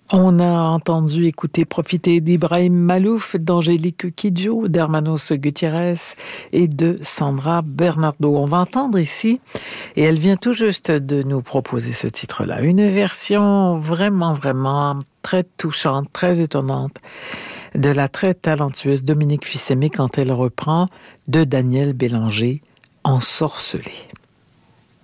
On a entendu écouter profiter d'Ibrahim Malouf, d'Angélique Kidjo, d'Hermanos Gutiérrez et de Sandra Bernardo. On va entendre ici, et elle vient tout juste de nous proposer ce titre-là, une version vraiment très touchante, très étonnante de la très talentueuse Dominique Fils-Aimé quand elle reprend de Daniel Bélanger, Ensorcelé.